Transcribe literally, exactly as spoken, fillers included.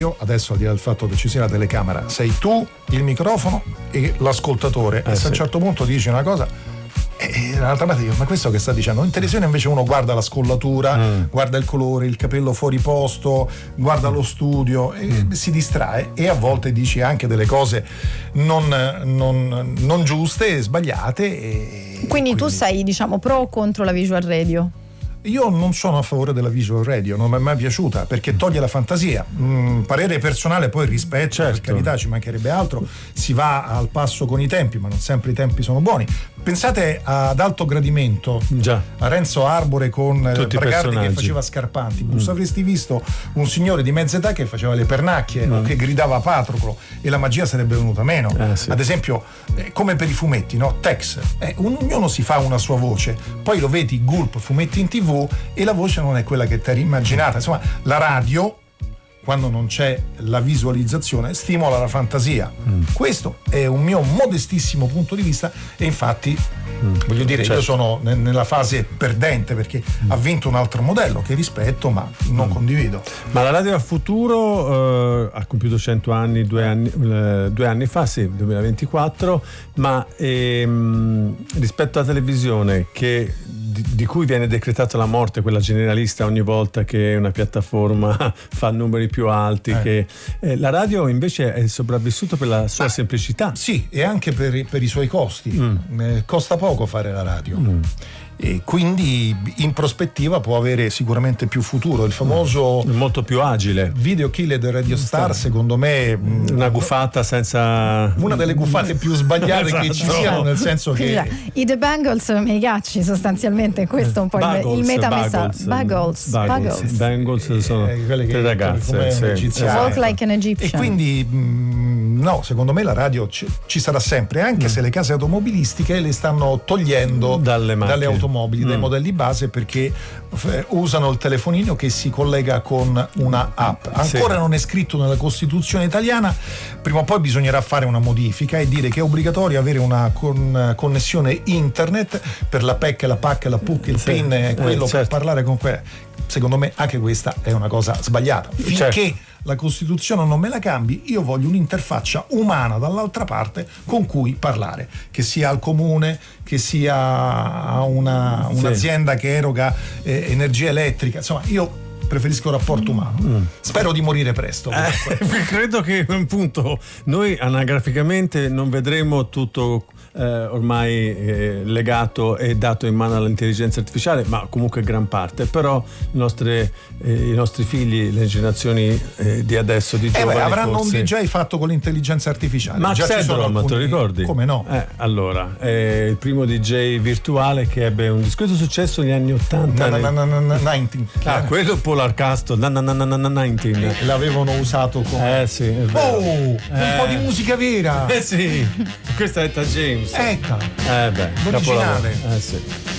Adesso, al di là del fatto che ci sia la telecamera, sei tu, il microfono e l'ascoltatore. Eh e se sì. a un certo punto dici una cosa e dall'altra parte dico, ma questo che sta dicendo? In televisione invece uno guarda la scollatura, mm. guarda il colore, il capello fuori posto, guarda lo studio e mm. si distrae, e a volte dici anche delle cose non, non, non giuste, sbagliate. E quindi, quindi tu sei, diciamo, pro o contro la visual radio? Io non sono a favore della visual radio, non mi è mai piaciuta perché toglie la fantasia. Mm, parere personale, poi rispetto, certo. per carità, ci mancherebbe altro, si va al passo con i tempi, ma non sempre i tempi sono buoni. Pensate ad Alto Gradimento, Già. a Renzo Arbore con Tutti Bragardi che faceva Scarpanti. Mm. Avresti visto un signore di mezza età che faceva le pernacchie, mm. che gridava Patroclo, e la magia sarebbe venuta meno. Eh, sì. Ad esempio, eh, come per i fumetti, no? Tex, eh, un, ognuno si fa una sua voce, poi lo vedi, Gulp, fumetti in tv, e la voce non è quella che ti eri immaginata. Insomma, la radio, quando non c'è la visualizzazione, stimola la fantasia. Mm. Questo è un mio modestissimo punto di vista, e infatti mm. voglio dire, certo. io sono ne- nella fase perdente perché mm. ha vinto un altro modello che rispetto ma non mm. condivido. Ma la radio al futuro eh, ha compiuto cento anni due anni, eh, due anni fa, sì, duemilaventiquattro, ma ehm, rispetto alla televisione, che di, di cui viene decretata la morte, quella generalista, ogni volta che una piattaforma fa numeri più alti, eh. che eh, la radio invece è sopravvissuta per la sua ah, semplicità. Sì, e anche per, per i suoi costi. Mm. Eh, costa poco fare la radio. Mm. E quindi in prospettiva può avere sicuramente più futuro. Il famoso mm. molto più agile Video Killed Radio Star, secondo me una gufata senza, una delle gufate più sbagliate esatto. che ci siano, nel senso che i The Bangles me i cacci sostanzialmente, questo è un po' Buggles, il metamessaggio. Buggles, Buggles, Bangles sono eh, quelle che tre ragazze, sì. Walk Like an Egyptian. E quindi mh, no, secondo me la radio ci, ci sarà sempre, anche mm. se le case automobilistiche le stanno togliendo dalle, dalle automobili, mm. dai modelli base, perché f- usano il telefonino che si collega con una app. Ancora sì. non è scritto nella Costituzione italiana, prima o poi bisognerà fare una modifica e dire che è obbligatorio avere una con- connessione internet per la P E C, la P A C, la P U C, il sì. PIN, eh, quello certo. per parlare con que- secondo me anche questa è una cosa sbagliata. Finché certo. la Costituzione non me la cambi, io voglio un'interfaccia umana dall'altra parte con cui parlare, che sia al comune, che sia a una, un'azienda sì. che eroga eh, energia elettrica. Insomma, io preferisco il rapporto umano. Mm. Spero di morire presto. Eh, credo che appunto noi anagraficamente non vedremo tutto eh, ormai eh, legato e dato in mano all'intelligenza artificiale, ma comunque gran parte. Però le nostre, eh, i nostri figli, le generazioni eh, di adesso, di giovani, eh beh, avranno forse... un D J fatto con l'intelligenza artificiale. Max Headroom, alcuni... te lo ricordi? Come no? Eh, allora, è il primo D J virtuale che ebbe un discreto successo negli anni ottanta. No, no, no, no, no, novanta. Ah, quello Polar Castle, novanta. L'avevano usato come... Eh sì, è vero. Oh, un eh. po' di musica vera. Eh sì, questa è Etta James. Etta. Eh beh, l'originale. capolavoro. Eh sì.